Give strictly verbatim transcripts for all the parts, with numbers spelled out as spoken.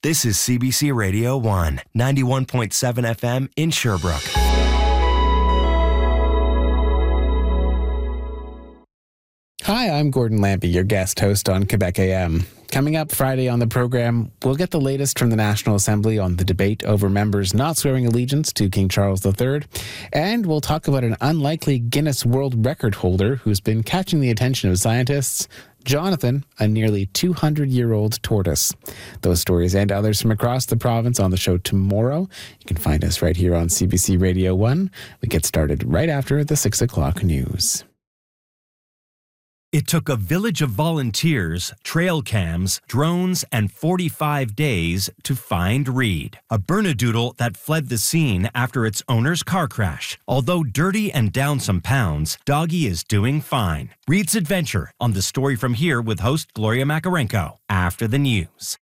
This is C B C Radio one, ninety-one point seven F M in Sherbrooke. Hi, I'm Gordon Lampy, your guest host on Quebec A M. Coming up Friday on the program, we'll get the latest from the National Assembly on the debate over members not swearing allegiance to King Charles the Third, and we'll talk about an unlikely Guinness World Record holder who's been catching the attention of scientists, Jonathan, a nearly two hundred year old tortoise. Those stories and others from across the province on the show tomorrow. You can find us right here on C B C Radio one. We get started right after the six o'clock news. It took a village of volunteers, trail cams, drones, and forty-five days to find Reed, a Bernedoodle that fled the scene after its owner's car crash. Although dirty and down some pounds, Doggy is doing fine. Reed's adventure on The Story From Here with host Gloria Makarenko after the news.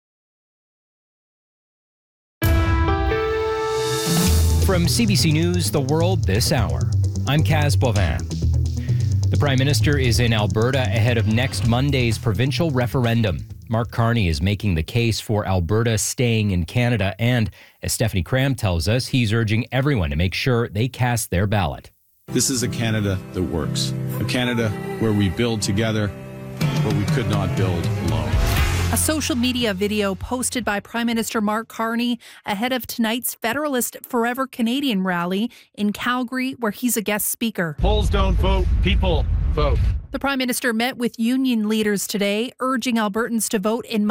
From C B C News, The World This Hour, I'm Kaz Bovin. The Prime Minister is in Alberta ahead of next Monday's provincial referendum. Mark Carney is making the case for Alberta staying in Canada, and as Stephanie Cram tells us, he's urging everyone to make sure they cast their ballot. This is a Canada that works, a Canada where we build together, where we could not build alone. A social media video posted by Prime Minister Mark Carney ahead of tonight's Federalist Forever Canadian rally in Calgary, where he's a guest speaker. Polls don't vote, people vote. The Prime Minister met with union leaders today, urging Albertans to vote in